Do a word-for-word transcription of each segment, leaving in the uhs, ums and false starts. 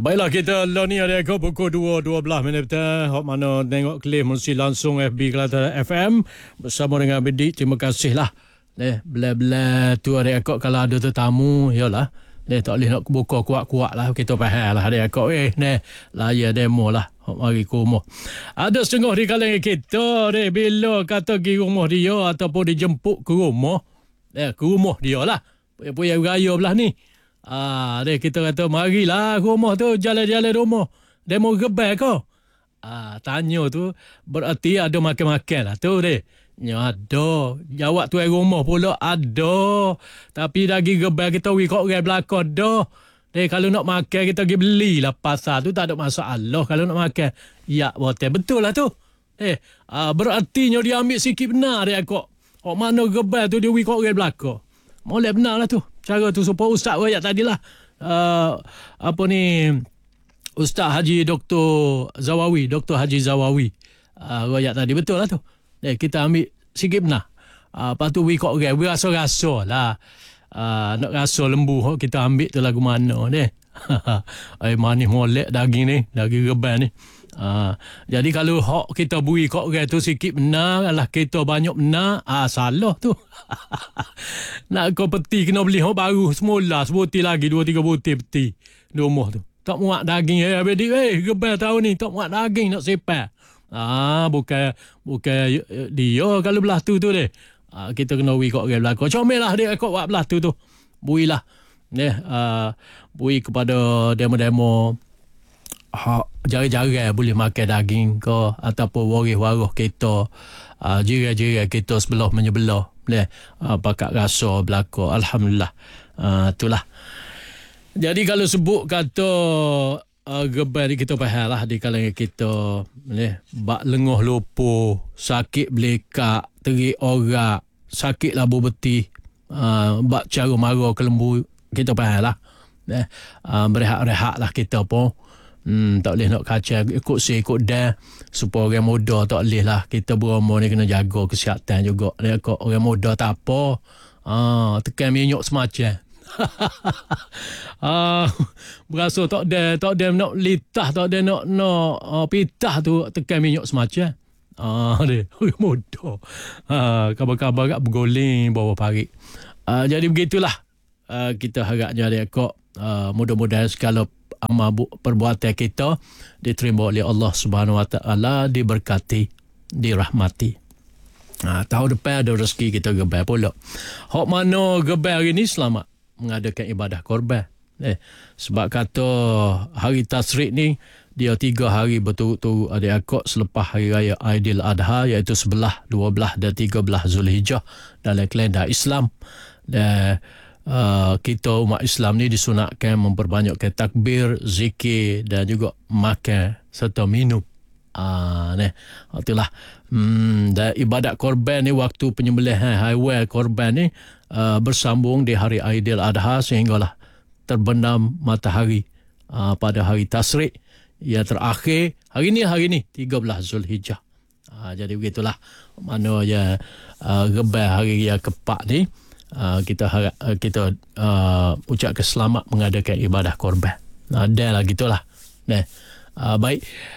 Baiklah, kita lah ni ada ke pukul dua, dua belas minit petang. Hok mana tengok klip mesti langsung F B Kelantan F M bersama dengan Bedik. Terima kasih lah. Eh, bela-bela tu ada akak kalau ada tetamu, yalah. Dia tak boleh nak buka kuat-kuat lah. Kita faham lah ada akak. Eh, ni layar demo lah. Hok mari ke rumah. Ada setengah di kalangan kita, deh, bila kata pergi rumah dia ataupun dijemput ke rumah. Eh, ke rumah dia lah. Puya raya belah ni. Ah, deh kita kata marilah rumah tu, jalan-jalan rumah. Demo gebel kau. Ah, tanya tu berarti ada makan-makan lah tu deh. Ya ada. Jawab tuan rumah pula ada. Tapi lagi gebel kita wi kok orang belakang dah. Deh kalau nak makan kita pergi belilah pasar tu, tak ada masalah kalau nak makan. Ya, betul betul lah tu. Eh, ah, berartinya dia ambil sikit benar dia kok. Kok mana gebel tu dia wi kok orang belakang. Molek benar lah tu. Cara tu supaya Ustaz Rakyat tadilah. Uh, apa ni. Ustaz Haji Doktor Zawawi. Doktor Haji Zawawi. Uh, Rakyat tadi. Betul lah tu. Eh, kita ambil sikit benar. Uh, lepas tu wikok orang. Berasa-rasa lah. Uh, nak rasa lembu. Kita ambil tu lagu mana ni. Ay, manis molek daging ni. Daging reban ni. Uh, jadi kalau hak kita bui kok orang tu sikit benar, alah kita banyak benar, ah salah tu. Nak kau peti kena beli hak baru semula, sebutir lagi dua tiga butir peti di rumah tu. Tak muat daging eh adik eh gebel tahun ni tak muat daging nak sepak. Ah bukan bukan dia kalau belah tu tu deh. Ah kita kena bui kok orang belakang. Comelah dia kok buat belah tu tu. Builah. Neh uh, bui kepada demo-demo ha, jari-jari boleh makan daging ke ataupun waris-waris kita, uh, jiran-jiran kita sebelah menyebelah boleh uh, pakat rasa belaka. Alhamdulillah. Uh, itulah. Jadi kalau sebut kata uh, gebel kita faham lah di kalangan kita boleh bak lengoh lupa, sakit belekak, terik orak, sakit labu betih, uh, bak cara marah ke lembu kita faham lah. Eh, uh, berehat-rehat lah kita pun. Hmm, tak boleh nak kacau ikut si ikut dah supaya orang muda tak boleh lah. Kita berumur ni kena jaga kesihatan juga. Dia kok orang muda tak apa. Ah, tekan minyak semacam. ah, berasa tak ada tak ada nak litah, tak ada nak nak uh, pitah tu tekan minyak semacam. Ah, dia orang muda. Ah, kabar-kabar kat bergoling bawah parit. Ah, jadi begitulah. Uh, kita harapnya dia kok uh, mudah-mudahan segala amal perbuatan kita diterima oleh Allah Subhanahu Wa Taala, diberkati, dirahmati. Ha, tahun depan ada rezeki kita gebel pula. Hak mana gebel hari ni selamat mengadakan ibadah korban. Eh, sebab kata hari Tasyrik ni dia tiga hari berturut-turut ada akak selepas hari raya Aidil Adha, iaitu sebelah, dua belas dan tiga belas Zulhijjah dalam kalender Islam. Dan Uh, kita umat Islam ni disunatkan memperbanyakkan takbir, zikir dan juga makan serta minum. Ah, uh, itulah. Hmm, dan ibadat korban ni, waktu penyembelihan haiwan korban ni uh, bersambung di hari Aidil Adha sehinggalah terbenam matahari uh, pada hari Tasyrik yang terakhir hari ni hari ni tiga belas Zulhijjah. Uh, jadi begitulah mana ya uh, gebel hari yang keempat ni. Uh, kita harap uh, kita uh, ucapkan selamat mengadakan ibadah korban. Nah, dah lah gitulah. Nah, uh, baik.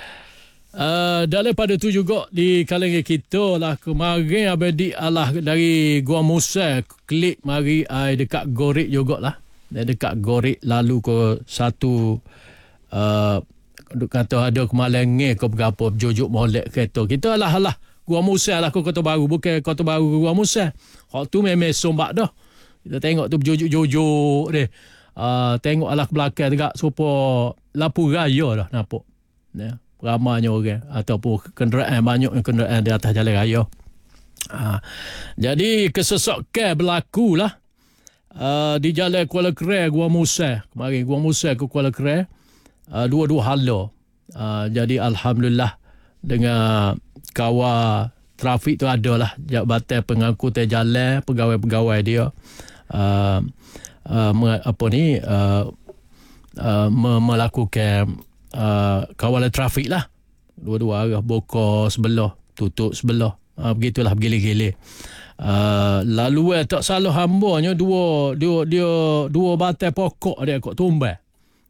Uh, daripada tu juga di kalangan kita lah kemarin abadi Allah dari Gua Musa klik mari ai dekat Gorik jugalah. Dekat Gorik lalu ke satu uh, kata ada kemalangan ke berapa jojuk molek kereta. Kita lah lah Gua Musa lah ke Kota Baru, bukan Kota Baru ke Gua Musa. Hak tu memang sombak dah. Kita tengok tu berjojuk-jojuk dia. Uh, tengok alah ke belakang tegak supaya lampu raya dah nampak. Ya, ramainya orang ataupun kenderaan, banyak kenderaan di atas jalan raya. Uh, jadi kesesakan berlaku lah uh, di jalan Kuala Krai Gua Musa. Kemarin Gua Musa ke Kuala Krai uh, dua-dua hala. Uh, jadi alhamdulillah dengan kawal trafik tu adalah Jabatan Pengangkutan Jalan, pegawai-pegawai dia uh, uh, me, apa ni uh, uh, melakukan uh, kawalan trafik lah. Dua-dua arah, buka sebelah, tutup sebelah. Uh, begitulah bergilir-gilir. Uh, lalu eh, tak salah hambanya dua dia dia dua batai pokok dia kok tumbang.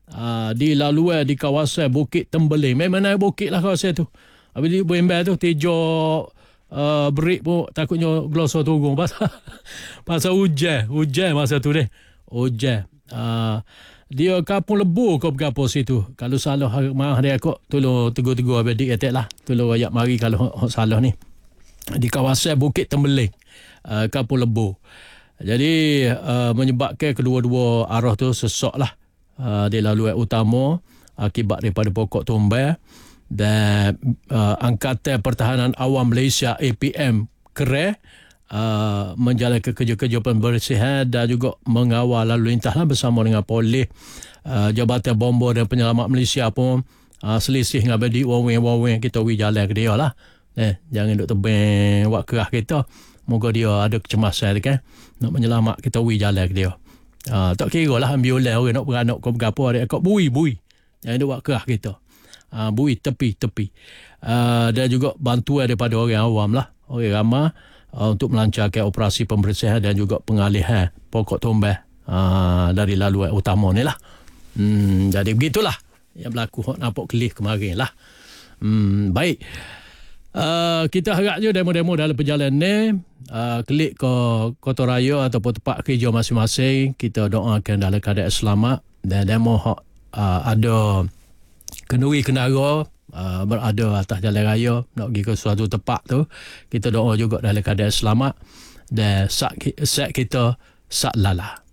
uh, di laluan di kawasan Bukit Tembeling. Memang naik bukit lah kawasan tu. Habis di Bembel tu tejo uh, break pun takutnya glosor turun pasal pasal hujan, hujan masa tu deh. Hujan. Uh, dia kapung lebu kau bergapo situ. Kalau salah mah dia kok tolong tegur-tegur adik atek lah. Tolong ayak mari kalau hok salah ni. Di kawasan Bukit Tembeling, uh, kapung lebu. Jadi uh, menyebabkan kedua-dua arah tu sesok lah uh, di laluan utama akibat daripada pokok tumbang. Dan uh, Angkatan Pertahanan Awam Malaysia A P M Kerai uh, menjalankan kerja-kerja pembersihan dan juga mengawal lalu lintas lah bersama dengan polis, uh, Jabatan Bomba dan Penyelamat Malaysia pun uh, selisih dengan badi waweng-waweng kita wi jalan ke dia lah. Eh, jangan duk tebang wak kerah kita. Moga dia ada kecemasan kan nak menyelamat kita wi jalan ke dia. Uh, tak kira lah ambil oleh orang nak beranak kau berapa ada kau bui-bui. Jangan duk wak kerah kita. Uh, bui tepi-tepi uh, dan juga bantuan daripada orang awam lah, orang ramai uh, untuk melancarkan operasi pembersihan dan juga pengalihan pokok tumbang uh, dari laluan utama ni lah. Hmm, jadi begitulah yang berlaku hok nampak kelih kemarin lah. Hmm, baik, uh, kita harapnya demo-demo dalam perjalanan ni uh, klik ke Kota Raya ataupun tempat kerja masing-masing, kita doakan dalam keadaan selamat dan demo hok uh, ada kenduri kenara uh, berada atas jalan raya nak pergi ke suatu tempat tu, kita doa juga dalam keadaan selamat dan sak kita sak lala.